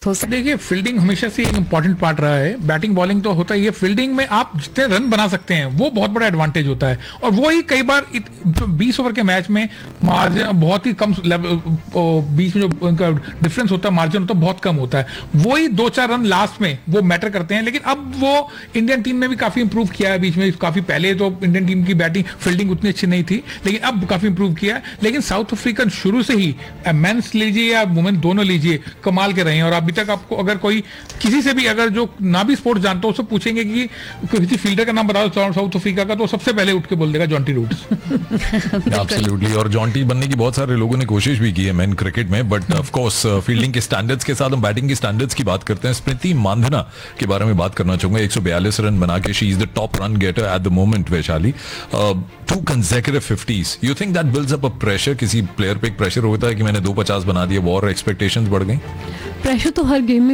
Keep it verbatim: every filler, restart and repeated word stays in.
हो सकता है? देखिए, फील्डिंग हमेशा से एक इंपॉर्टेंट पार्ट रहा है। बैटिंग बॉलिंग तो होता ही है, फील्डिंग में आप जितने रन बना सकते हैं वो बहुत बड़ा एडवांटेज होता है। और वो ही कई बार बीस ओवर के मैच में मार्जिन बहुत ही कम, बीच में जो उनका डिफरेंस होता है, मार्जिन होता है, बहुत कम होता है। वो ही दो चार रन लास्ट में वो मैटर करते हैं। लेकिन अब वो इंडियन टीम ने भी काफी इंप्रूव किया है बीच में। काफी पहले तो इंडियन टीम की बैटिंग फील्डिंग उतनी अच्छी नहीं थी, लेकिन अब काफी इंप्रूव किया है। लेकिन साउथ अफ्रीकन शुरू से ही, मेंस लीजिए या वुमेन दोनों लीजिए, कमाल के रहे हैं। और अभी तक आपको अगर कोई किसी से भी, अगर जो ना भी स्पोर्ट्स जानता हो, उससे पूछेंगे कि किसी फील्डर का नाम बताओ साउथ अफ्रीका का, तो सबसे पहले उठ के बोल देगा जॉन्टी रूट्स। एब्सोल्युटली। और जॉन्टी बनने की बहुत सारे लोगों ने कोशिश भी की है मेन क्रिकेट में, बट ऑफ कोर्स फील्डिंग के स्टैंडर्ड्स के साथ हम बैटिंग के स्टैंडर्ड्स की बात करते हैं। स्मृति मांधना के बारे में बात करना चाहूंगा। एक सौ बयालीस रन बना के she is the top run getter at the moment. Vaishali, to consecutive fifties, you think that builds up a pressure? किसी प्लेयर पे एक प्रेशर होता है कि मैंने दो पचास बना दिए, वॉर एक्सपेक्टेशंस बढ़ गई? प्रेशर तो हर गेम में